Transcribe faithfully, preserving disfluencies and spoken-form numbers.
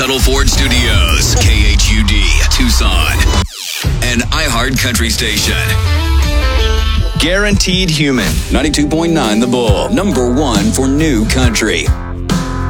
Tuttle Ford Studios, K H U D, Tucson, and iHeart Country Station. Guaranteed Human, ninety-two point nine The Bull, number one for new country.